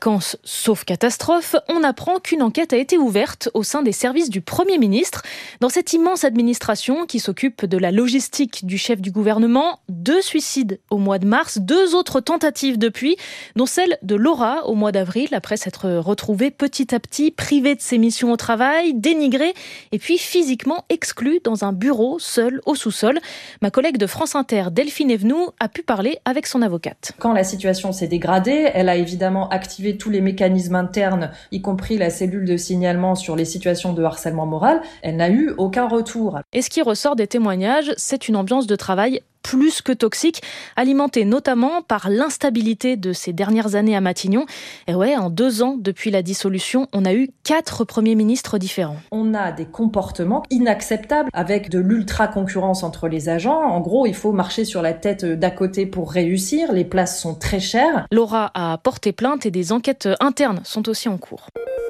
vacances sauf catastrophe, on apprend qu'une enquête a été ouverte au sein des services du Premier ministre. Dans cette immense administration qui s'occupe de la logistique du chef du gouvernement, 2 suicides au mois de mars, 2 autres tentatives depuis, dont celle de Laura au mois d'avril, après s'être retrouvée petit à petit privée de ses missions au travail, dénigrée et puis physiquement exclue dans un bureau seule au sous-sol. Ma collègue de France Inter, Delphine Evenou, a pu parler avec son avocate. Quand la situation s'est dégradée, elle a évidemment activé tous les mécanismes internes, y compris la cellule de signalement sur les situations de harcèlement moral. Elle n'a eu aucun retour. Et ce qui ressort des témoignages, c'est une ambiance de travail plus que toxique, alimentée notamment par l'instabilité de ces dernières années à Matignon. Et ouais, en 2 ans depuis la dissolution, on a eu 4 premiers ministres différents. On a des comportements inacceptables avec de l'ultra-concurrence entre les agents. En gros, il faut marcher sur la tête d'à côté pour réussir. Les places sont très chères. Laura a porté plainte et des enquêtes internes sont aussi en cours.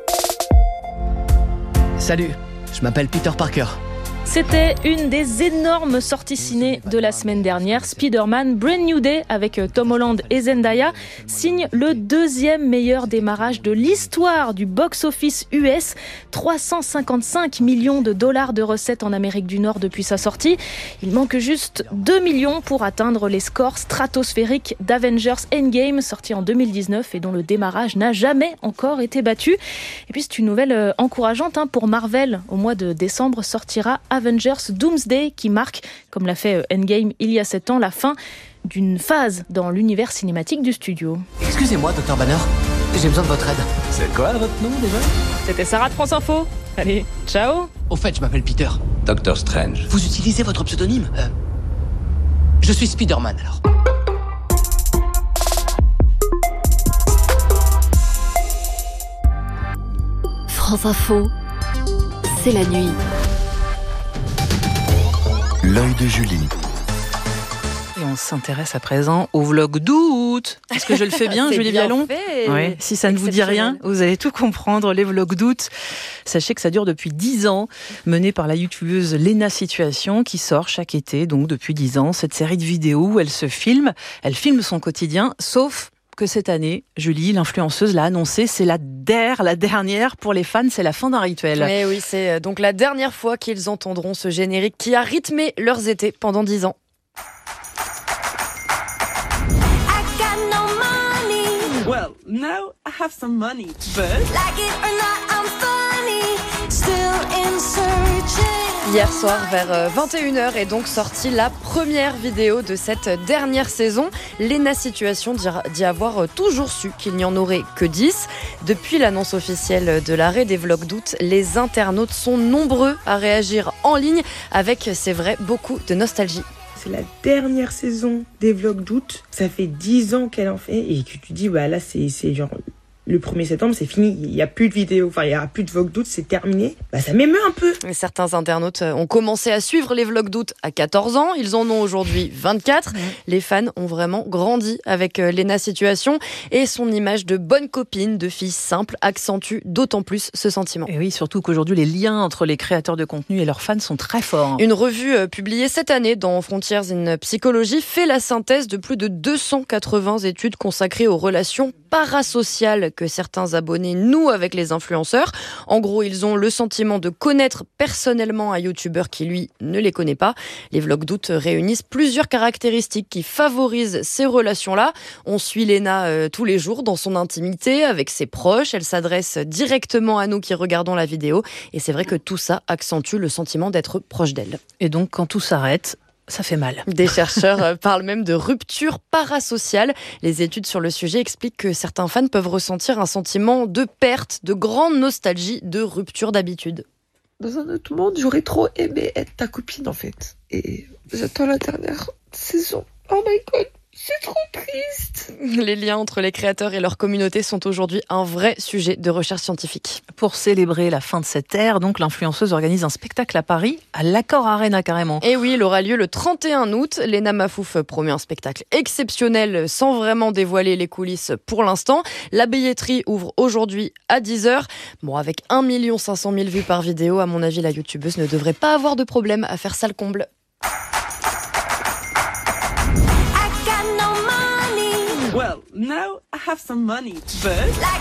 Salut, je m'appelle Peter Parker. C'était une des énormes sorties ciné de la semaine dernière. Spider-Man Brand New Day avec Tom Holland et Zendaya signe le 2e meilleur démarrage de l'histoire du box-office US. 355 millions de dollars de recettes en Amérique du Nord depuis sa sortie. Il manque juste 2 millions pour atteindre les scores stratosphériques d'Avengers Endgame, sorti en 2019 et dont le démarrage n'a jamais encore été battu. Et puis c'est une nouvelle encourageante pour Marvel. Au mois de décembre sortira Avengers Doomsday qui marque, comme l'a fait Endgame il y a 7 ans, la fin d'une phase dans l'univers cinématique du studio. Excusez-moi, Dr Banner, j'ai besoin de votre aide. C'est quoi votre nom déjà ? C'était Sarah de France Info. Allez, ciao. Au fait, je m'appelle Peter. Doctor Strange. Vous utilisez votre pseudonyme Je suis Spider-Man alors. France Info, c'est la nuit. L'œil de Julie. Et on s'intéresse à présent au vlog d'août. Est-ce que je le fais bien, Julie Vialon ? Oui. Si ça ne vous dit rien, vous allez tout comprendre. Les vlogs d'août, sachez que ça dure depuis 10 ans, mené par la youtubeuse Léna Situation, qui sort chaque été, donc depuis 10 ans, cette série de vidéos où elle se filme. Elle filme son quotidien, sauf que cette année, Julie, l'influenceuse, l'a annoncé, c'est la dernière pour les fans, c'est la fin d'un rituel. Mais oui, c'est donc la dernière fois qu'ils entendront ce générique qui a rythmé leurs étés pendant 10 ans. Well, now I have some money, but like it or not, I'm funny, still in searching. Hier soir, vers 21h, est donc sortie la première vidéo de cette dernière saison. Léna Situation dit avoir toujours su qu'il n'y en aurait que 10. Depuis l'annonce officielle de l'arrêt des vlogs d'août, les internautes sont nombreux à réagir en ligne avec, c'est vrai, beaucoup de nostalgie. C'est la dernière saison des vlogs d'août. Ça fait 10 ans qu'elle en fait et que tu dis, bah là, c'est genre le 1er septembre, c'est fini. Il n'y a plus de vidéos, enfin, il n'y aura plus de vlogs d'août, c'est terminé. Bah, ça m'émeut un peu. Et certains internautes ont commencé à suivre les vlogs d'août à 14 ans. Ils en ont aujourd'hui 24. Les fans ont vraiment grandi avec Léna Situation et son image de bonne copine, de fille simple, accentue d'autant plus ce sentiment. Et oui, surtout qu'aujourd'hui, les liens entre les créateurs de contenu et leurs fans sont très forts. Une revue publiée cette année dans Frontiers in Psychology fait la synthèse de plus de 280 études consacrées aux relations parasociales que certains abonnés nouent avec les influenceurs. En gros, ils ont le sentiment de connaître personnellement un youtubeur qui, lui, ne les connaît pas. Les vlogs d'août réunissent plusieurs caractéristiques qui favorisent ces relations-là. On suit Léna tous les jours dans son intimité, avec ses proches. Elle s'adresse directement à nous qui regardons la vidéo. Et c'est vrai que tout ça accentue le sentiment d'être proche d'elle. Et donc, quand tout s'arrête, ça fait mal. Des chercheurs parlent même de rupture parasociale. Les études sur le sujet expliquent que certains fans peuvent ressentir un sentiment de perte, de grande nostalgie, de rupture d'habitude. Dans un autre monde, j'aurais trop aimé être ta copine en fait. Et j'attends la dernière saison. Oh my god, c'est trop triste. Les liens entre les créateurs et leur communauté sont aujourd'hui un vrai sujet de recherche scientifique. Pour célébrer la fin de cette ère, donc l'influenceuse organise un spectacle à Paris, à l'Accor Arena carrément. Et oui, il aura lieu le 31 août. Léna Mafouf promet un spectacle exceptionnel sans vraiment dévoiler les coulisses pour l'instant. La billetterie ouvre aujourd'hui à 10h. Bon, avec 1 500 000 vues par vidéo, à mon avis, la youtubeuse ne devrait pas avoir de problème à faire ça le comble. well, now I have some money, but like